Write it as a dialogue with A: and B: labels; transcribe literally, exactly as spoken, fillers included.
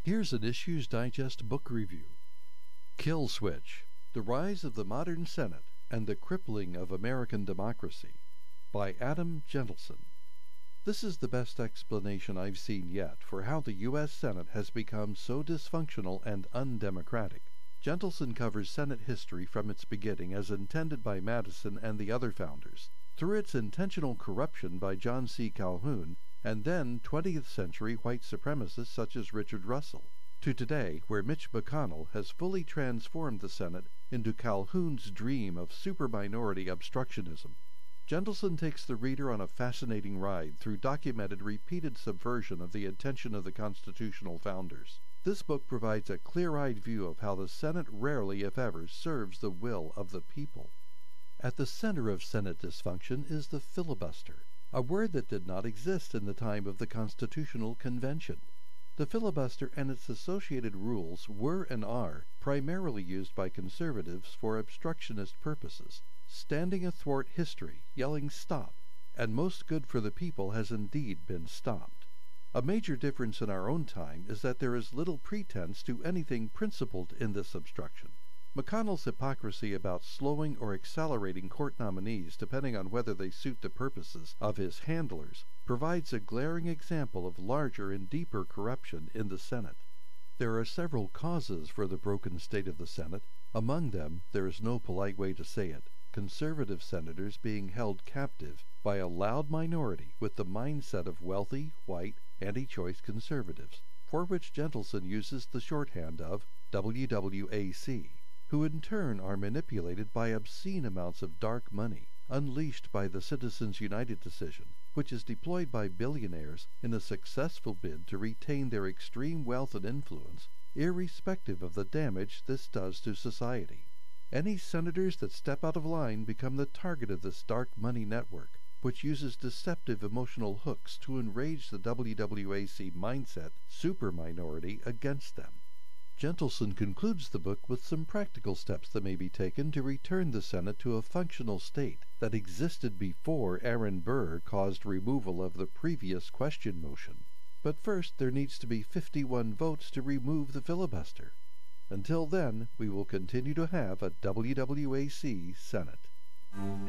A: Here's an Issues Digest book review. Kill Switch: The Rise of the Modern Senate and the Crippling of American Democracy by Adam Gentleson. This is the best explanation I've seen yet for how the U S Senate has become so dysfunctional and undemocratic. Gentleson covers Senate history from its beginning as intended by Madison and the other founders, through its intentional corruption by John C. Calhoun, and then twentieth century white supremacists such as Richard Russell, to today where Mitch McConnell has fully transformed the Senate into Calhoun's dream of super-minority obstructionism. Gentleson takes the reader on a fascinating ride through documented repeated subversion of the intention of the constitutional founders. This book provides a clear-eyed view of how the Senate rarely, if ever, serves the will of the people. At the center of Senate dysfunction is the filibuster, a word that did not exist in the time of the Constitutional Convention. The filibuster and its associated rules were and are primarily used by conservatives for obstructionist purposes, standing athwart history, yelling "stop," and most good for the people has indeed been stopped. A major difference in our own time is that there is little pretense to anything principled in this obstruction. McConnell's hypocrisy about slowing or accelerating court nominees depending on whether they suit the purposes of his handlers provides a glaring example of larger and deeper corruption in the Senate. There are several causes for the broken state of the Senate. Among them, there is no polite way to say it, conservative senators being held captive by a loud minority with the mindset of wealthy, white, anti-choice conservatives, for which Gentleson uses the shorthand of W W A C. Who in turn are manipulated by obscene amounts of dark money, unleashed by the Citizens United decision, which is deployed by billionaires in a successful bid to retain their extreme wealth and influence, irrespective of the damage this does to society. Any senators that step out of line become the target of this dark money network, which uses deceptive emotional hooks to enrage the W W A C mindset super-minority against them. Gentleson concludes the book with some practical steps that may be taken to return the Senate to a functional state that existed before Aaron Burr caused removal of the previous question motion. But first there needs to be fifty-one votes to remove the filibuster. Until then, we will continue to have a W W A C Senate.